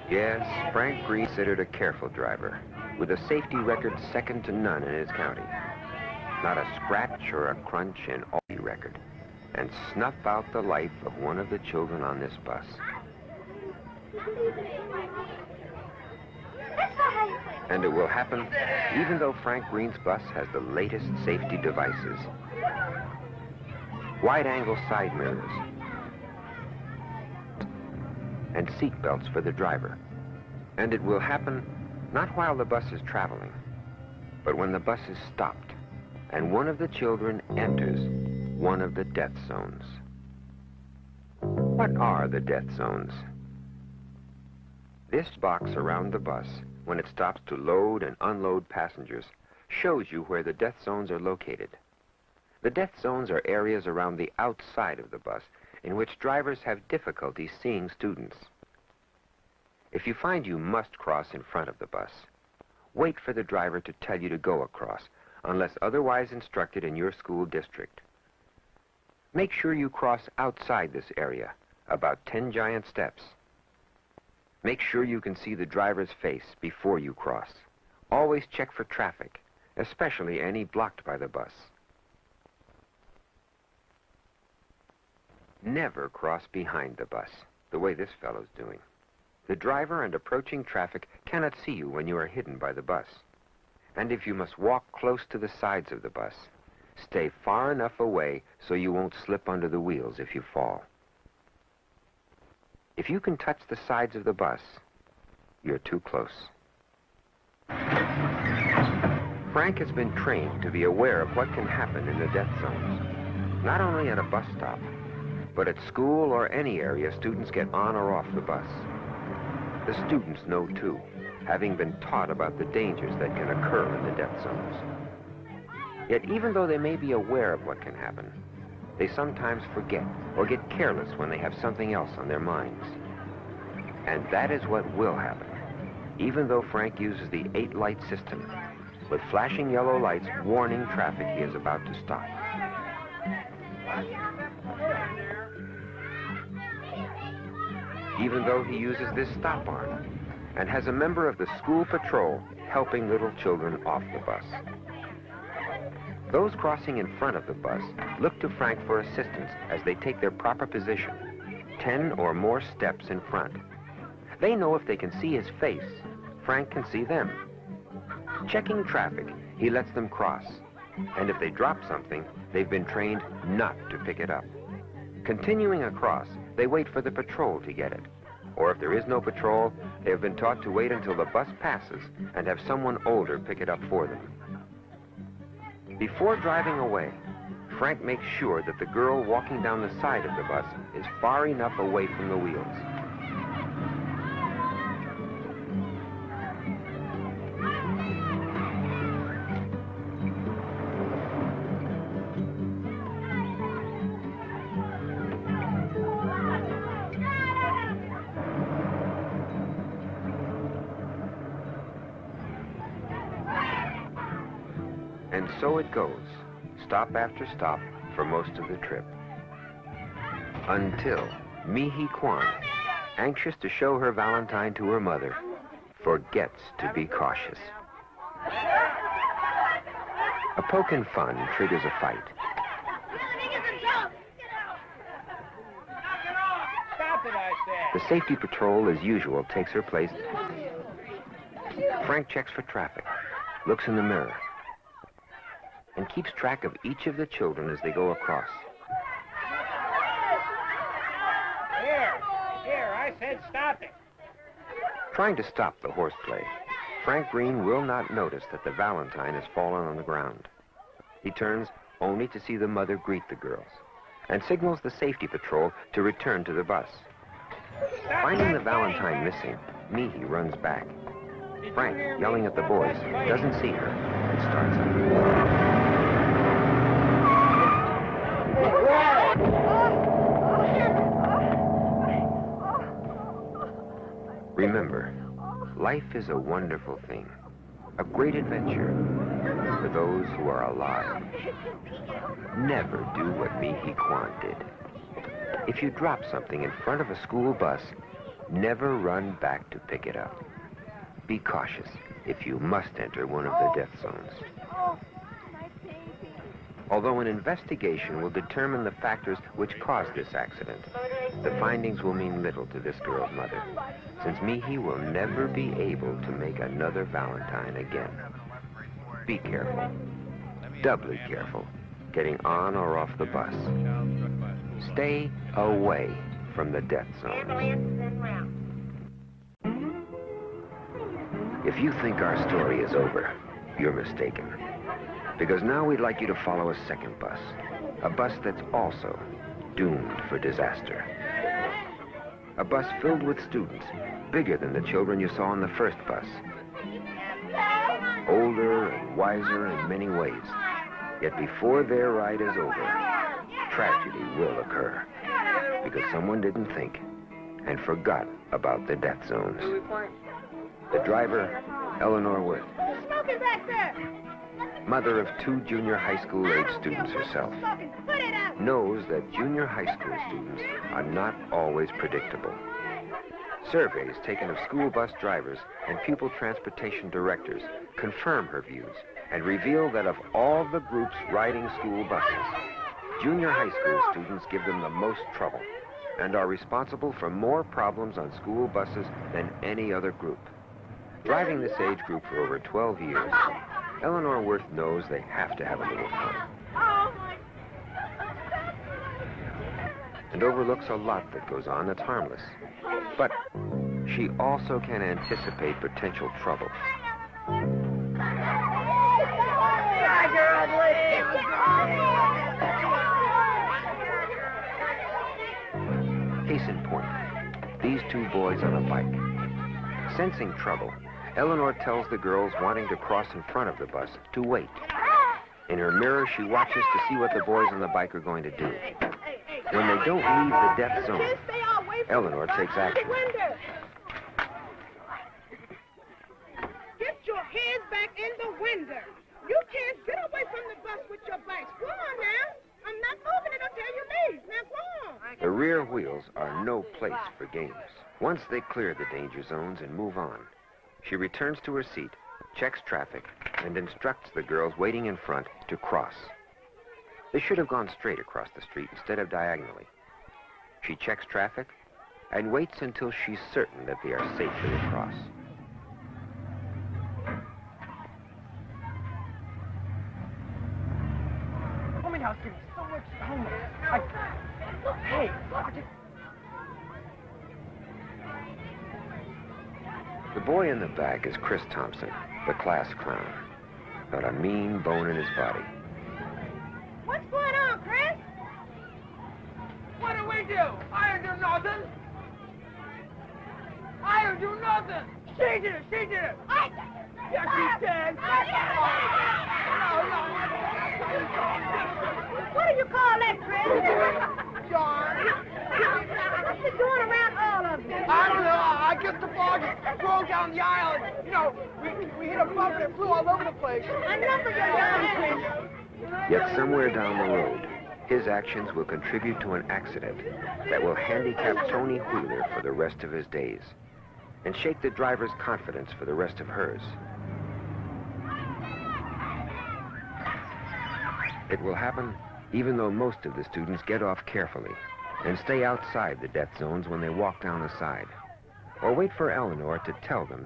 Yes, Frank Green is considered a careful driver, with a safety record second to none in his county. Not a scratch or a crunch in all the record, and snuff out the life of one of the children on this bus. And it will happen even though Frank Green's bus has the latest safety devices. Wide-angle side mirrors, and seat belts for the driver. And it will happen not while the bus is traveling, but when the bus is stopped and one of the children enters one of the death zones. What are the death zones? This box around the bus, when it stops to load and unload passengers, shows you where the death zones are located. The death zones are areas around the outside of the bus in which drivers have difficulty seeing students. If you find you must cross in front of the bus, wait for the driver to tell you to go across, unless otherwise instructed in your school district. Make sure you cross outside this area, about 10 giant steps. Make sure you can see the driver's face before you cross. Always check for traffic, especially any blocked by the bus. Never cross behind the bus, the way this fellow's doing. The driver and approaching traffic cannot see you when you are hidden by the bus. And if you must walk close to the sides of the bus, stay far enough away so you won't slip under the wheels if you fall. If you can touch the sides of the bus, you're too close. Frank has been trained to be aware of what can happen in the death zones, not only at a bus stop, but at school or any area students get on or off the bus. The students know too, having been taught about the dangers that can occur in the death zones. Yet even though they may be aware of what can happen, they sometimes forget or get careless when they have something else on their minds. And that is what will happen, even though Frank uses the 8-light system, with flashing yellow lights warning traffic he is about to stop. Even though he uses this stop arm and has a member of the school patrol helping little children off the bus. Those crossing in front of the bus look to Frank for assistance as they take their proper position, 10 or more steps in front. They know if they can see his face, Frank can see them. Checking traffic, he lets them cross. And if they drop something, they've been trained not to pick it up. Continuing across, they wait for the patrol to get it. Or if there is no patrol, they have been taught to wait until the bus passes and have someone older pick it up for them. Before driving away, Frank makes sure that the girl walking down the side of the bus is far enough away from the wheels. And so it goes, stop after stop for most of the trip. Until Mi-Hee Kwan, anxious to show her Valentine to her mother, forgets to be cautious. A poke and fun triggers a fight. The safety patrol, as usual, takes her place. Frank checks for traffic, looks in the mirror, and keeps track of each of the children as they go across. Here, I said stop it. Trying to stop the horseplay, Frank Green will not notice that the Valentine has fallen on the ground. He turns only to see the mother greet the girls and signals the safety patrol to return to the bus. Finding the Valentine missing, Mi-Hee runs back. Frank, yelling at the boys, doesn't see her and starts up. Remember, life is a wonderful thing, a great adventure for those who are alive. Never do what Mi-Hee Kwan did. If you drop something in front of a school bus, Never run back to pick it up. Be cautious if you must enter one of the death zones. Oh, my baby. Although an investigation will determine the factors which caused this accident, the findings will mean little to this girl's mother, since Mihi will never be able to make another Valentine again. Be careful, doubly careful, getting on or off the bus. Stay away from the death zone. If you think our story is over, you're mistaken. Because now we'd like you to follow a second bus. A bus that's also doomed for disaster. A bus filled with students, bigger than the children you saw on the first bus. Older and wiser in many ways. Yet before their ride is over, tragedy will occur. Because someone didn't think and forgot about the death zones. The driver, Eleanor Worth. Smoking back there. Mother of 2 junior high school age students herself, Put it out. knows that junior high school students are not always predictable. Surveys taken of school bus drivers and pupil transportation directors confirm her views and reveal that of all the groups riding school buses, junior high school students give them the most trouble and are responsible for more problems on school buses than any other group. Driving this age group for over 12 years, Eleanor Worth knows they have to have a little fun Oh, my. and overlooks a lot that goes on that's harmless. But she also can anticipate potential trouble. Case in point, these 2 boys on a bike. Sensing trouble, Eleanor tells the girls wanting to cross in front of the bus to wait. In her mirror, she watches to see what the boys on the bike are going to do. When they don't leave the death zone, Eleanor takes action. Get your heads back in the window. You kids, get away from the bus with your bikes. Go on now. I'm not moving it until you leave. Now go on. The rear wheels are no place for games. Once they clear the danger zones and move on, she returns to her seat, checks traffic, and instructs the girls waiting in front to cross. They should have gone straight across the street instead of diagonally. She checks traffic and waits until she's certain that they are safely across. Homie house gives me so much homework. Hey, The boy in the back is Chris Thompson, the class clown. Got a mean bone in his body. What's going on, Chris? what do we do? I didn't do nothing. I didn't do nothing. She did it. She did it. Yes, she did. What do you call that, Chris? John. What's he doing around all of this? I don't know. I guess the ball just rolled down the aisle. And, you know, we hit a bump and it flew all over the place. A number of your Yet somewhere down the road, his actions will contribute to an accident that will handicap Tony Wheeler for the rest of his days and shake the driver's confidence for the rest of hers. It will happen even though most of the students get off carefully and stay outside the death zones when they walk down the side, or wait for Eleanor to tell them